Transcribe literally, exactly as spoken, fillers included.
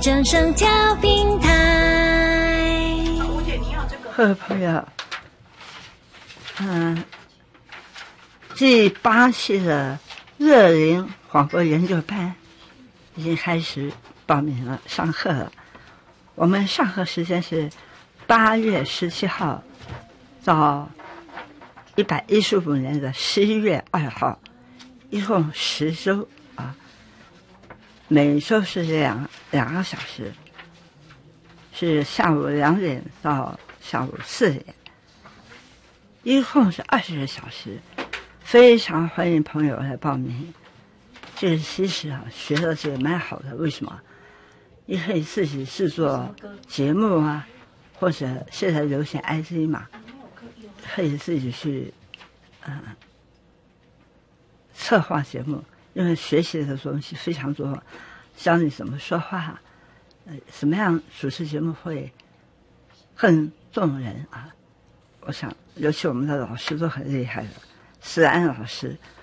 正声调频台。 各位朋友，嗯，第八期的乐龄广播研究班已经开始报名了，上课了。我们上课时间是八月十七号到一百一十五年的十一月二号，一共十周啊，每周是两两个小时，是下午两点到下午四点，一共是二十个小时，非常欢迎朋友来报名。这个其实啊，学的这个蛮好的，为什么？你可以自己制作节目啊，或者现在流行 I C 嘛，可以自己去嗯、呃、策划节目，因为学习的东西非常多，教你怎么说话，呃，怎么样主持节目会更动人啊。我想，尤其我们的老师都很厉害的，思安老师